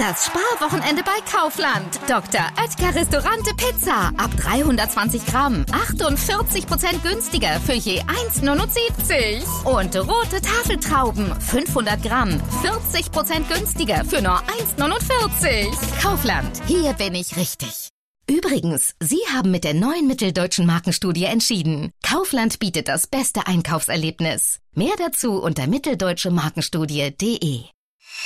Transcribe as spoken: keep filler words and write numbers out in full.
Das Sparwochenende bei Kaufland. Doktor Oetker Restaurante Pizza. Ab dreihundertzwanzig Gramm. achtundvierzig Prozent günstiger für je eins Komma neunundsiebzig. Und rote Tafeltrauben. fünfhundert Gramm. vierzig Prozent günstiger für nur eins Komma neunundvierzig. Kaufland. Hier bin ich richtig. Übrigens, Sie haben mit der neuen Mitteldeutschen Markenstudie entschieden. Kaufland bietet das beste Einkaufserlebnis. Mehr dazu unter mitteldeutsche markenstudie punkt de.